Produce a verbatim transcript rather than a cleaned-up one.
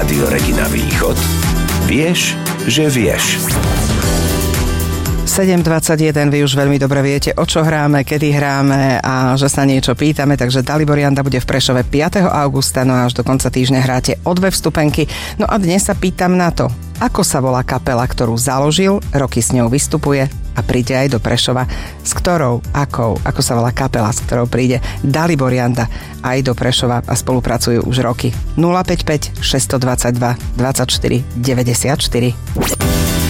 Rádio Regina Východ. Vieš, že vieš. sedem dvadsaťjeden, vy už veľmi dobre viete, o čo hráme, kedy hráme a že sa niečo pýtame, takže Dalibor Janda bude v Prešove piateho augusta, no a až do konca týždňa hráte o dve vstupenky. No a dnes sa pýtam na to, ako sa volá kapela, ktorú založil, roky s ňou vystupuje a príde aj do Prešova, s ktorou, akou, ako sa volá kapela, s ktorou príde Dalibor Janda aj do Prešova a spolupracujú už roky. nula päť päť šesť dva dva dvadsaťštyri deväťdesiatštyri.